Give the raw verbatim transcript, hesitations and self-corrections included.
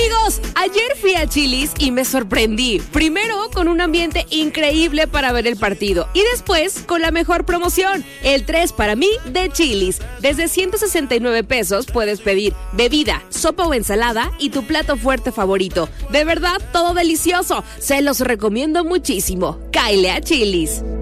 Amigos, ayer fui a Chili's y me sorprendí. Primero con un ambiente increíble para ver el partido y después con la mejor promoción, el tres para mí de Chili's. Desde ciento sesenta y nueve pesos puedes pedir bebida, sopa o ensalada y tu plato fuerte favorito. De verdad, todo delicioso. Se los recomiendo muchísimo. Cáele a Chili's.